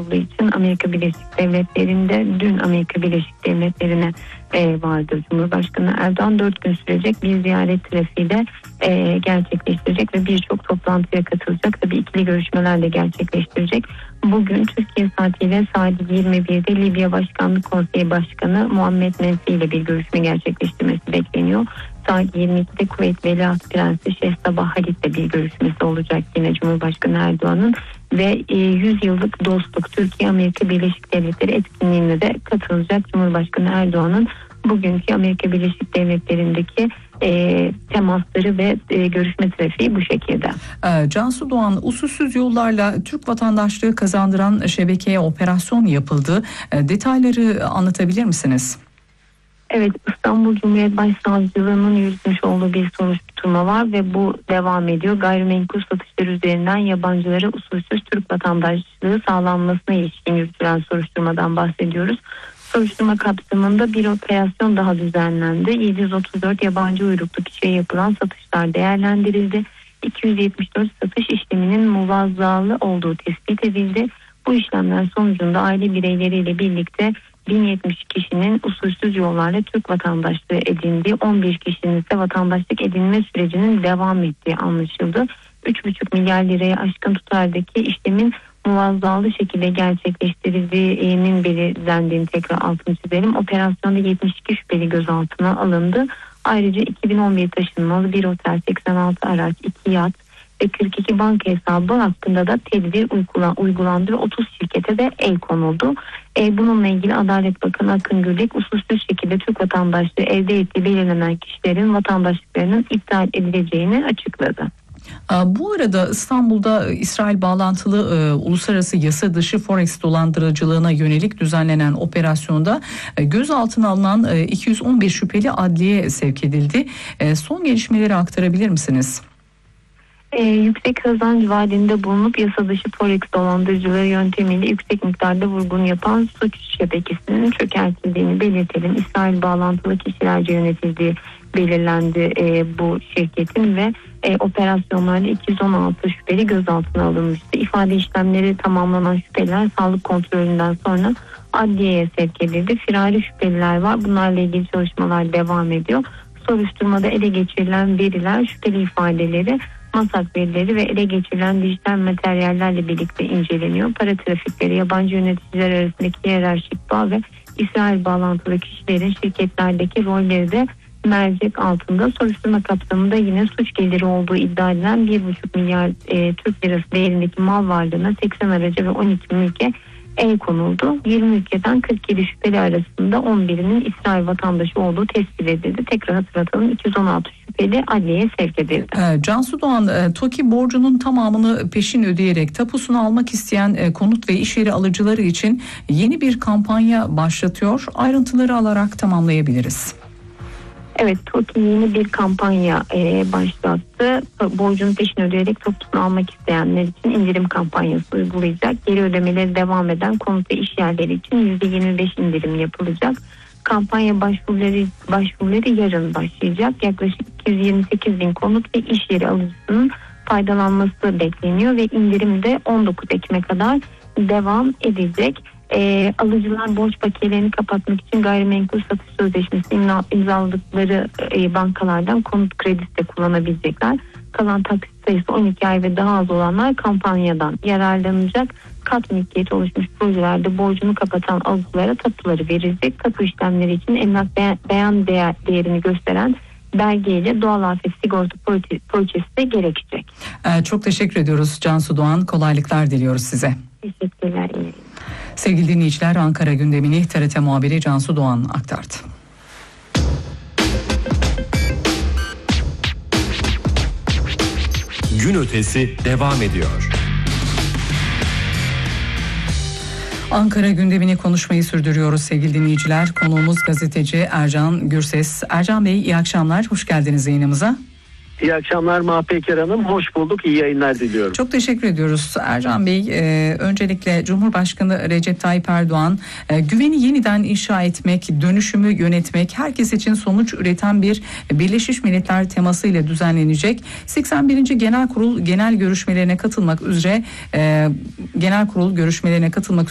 olduğu için Amerika Birleşik Devletleri'nde dün Amerika Birleşik Devletleri'ne vardı. Cumhurbaşkanı Erdoğan 4 gün sürecek bir ziyaret trafiği de gerçekleştirecek ve birçok toplantıya katılacak. Tabii ikili görüşmeler de gerçekleştirecek. Bugün Türkiye saatiyle saat 21'de Libya Başkanlık Konseyi Başkanı Muhammed Mensi ile bir görüşme gerçekleştirmesi bekleniyor. Saat 22'de Kuveyt Veliaht Prensi Şeyh Sabah Halit'le bir görüşmesi olacak yine Cumhurbaşkanı Erdoğan'ın ve 100 yıllık dostluk Türkiye-Amerika Birleşik Devletleri etkinliğine de katılacak Cumhurbaşkanı Erdoğan'ın bugünkü Amerika Birleşik Devletleri'ndeki temasları ve görüşme trafiği bu şekilde. Cansu Doğan, usulsüz yollarla Türk vatandaşlığı kazandıran şebekeye operasyon yapıldı. Detayları anlatabilir misiniz? Evet, İstanbul Cumhuriyet Başsavcılığı'nın yürütmüş olduğu bir soruşturma var ve bu devam ediyor. Gayrimenkul satışları üzerinden yabancılara usulsüz Türk vatandaşlığı sağlanmasına ilişkin yürütülen soruşturmadan bahsediyoruz. Soruşturma kapsamında bir operasyon daha düzenlendi. 734 yabancı uyruklu kişiye yapılan satışlar değerlendirildi. 274 satış işleminin muvazzalı olduğu tespit edildi. Bu işlemler sonucunda aile bireyleriyle birlikte 1070 kişinin usulsüz yollarla Türk vatandaşlığı edindiği, 11 kişinin ise vatandaşlık edinme sürecinin devam ettiği anlaşıldı. 3,5 milyar liraya aşkın tutardaki işlemin muvazzalı şekilde gerçekleştirildiğinin belirlendiğini tekrar altını çizelim. Operasyonda 72 şüpheli gözaltına alındı. Ayrıca 2011 taşınmalı bir otel, 86 araç, 2 yat ve 42 banka hesabı hakkında da tedbir uygulandı ve 30 şirkete de el konuldu. Bununla ilgili Adalet Bakanı Akın Gürlek usulsüz şekilde Türk vatandaşlığı elde ettiği belirlenen kişilerin vatandaşlıklarının iptal edileceğini açıkladı. Bu arada İstanbul'da İsrail bağlantılı uluslararası yasa dışı Forex dolandırıcılığına yönelik düzenlenen operasyonda gözaltına alınan 211 şüpheli adliyeye sevk edildi. Son gelişmeleri aktarabilir misiniz? Yüksek kazanç vaadinde bulunup yasa dışı Forex dolandırıcılığı yöntemiyle yüksek miktarda vurgun yapan suç şebekesinin çökertildiğini belirtelim. İsrail bağlantılı kişilerce yönetildiği belirlendi bu şirketin ve operasyonlarda 216 şüpheli gözaltına alınmıştı. İfade işlemleri tamamlanan şüpheliler sağlık kontrolünden sonra adliyeye sevk edildi. Firari şüpheliler var. Bunlarla ilgili çalışmalar devam ediyor. Soruşturmada ele geçirilen veriler, şüpheli ifadeleri, masak verileri ve ele geçirilen dijital materyallerle birlikte inceleniyor. Para trafikleri, yabancı yöneticiler arasındaki hiyerarşik bağ ve İsrail bağlantılı kişilerin şirketlerdeki rolleri de mercek altında. Soruşturma kapsamında yine suç geliri olduğu iddia edilen 1,5 milyar Türk lirası değerindeki mal varlığına, 80 araca ve 12 mülke el konuldu. 20 ülkeden 47 şüpheli arasında 11'inin İsrail vatandaşı olduğu tespit edildi. Tekrar hatırlatalım, 216 şüpheli adliyeye sevk edildi. Cansu Doğan, TOKİ borcunun tamamını peşin ödeyerek tapusunu almak isteyen konut ve iş yeri alıcıları için yeni bir kampanya başlatıyor. Ayrıntıları alarak tamamlayabiliriz. Evet, TOKİ yeni bir kampanya başlattı. Borcunu peşin ödeyerek tapusunu almak isteyenler için indirim kampanyası uygulayacak. Geri ödemeleri devam eden konut ve iş yerleri için %25 indirim yapılacak. Kampanya başvuruları yarın başlayacak. Yaklaşık 228 bin konut ve iş yeri alıcısının faydalanması bekleniyor ve indirim de 19 Ekim'e kadar devam edecek. Alıcılar borç bakiyelerini kapatmak için gayrimenkul satış sözleşmesi imzaladıkları bankalardan konut kredisi de kullanabilecekler. Kalan taksit sayısı 12 ay ve daha az olanlar kampanyadan yararlanacak. Kat mülkiyeti oluşmuş projelerde borcunu kapatan alıcılara tapuları verilecek. Tapu işlemleri için emlak beyan değerini gösteren belgeyle doğal afet sigorta poliçesi de gerekecek. Çok teşekkür ediyoruz Cansu Doğan. Kolaylıklar diliyoruz size. Teşekkürler. Sevgili dinleyiciler, Ankara gündemini TRT muhabiri Cansu Doğan aktardı. Gün ötesi devam ediyor. Ankara gündemini konuşmayı sürdürüyoruz sevgili dinleyiciler. Konuğumuz gazeteci Ercan Gürses. Ercan Bey, iyi akşamlar. Hoş geldiniz yayınımıza. İyi akşamlar Mahpeker Hanım. Hoş bulduk. İyi yayınlar diliyorum. Çok teşekkür ediyoruz Ercan Bey. Öncelikle Cumhurbaşkanı Recep Tayyip Erdoğan güveni yeniden inşa etmek, dönüşümü yönetmek, herkes için sonuç üreten bir Birleşmiş Milletler teması ile düzenlenecek 81. Genel Kurul görüşmelerine katılmak üzere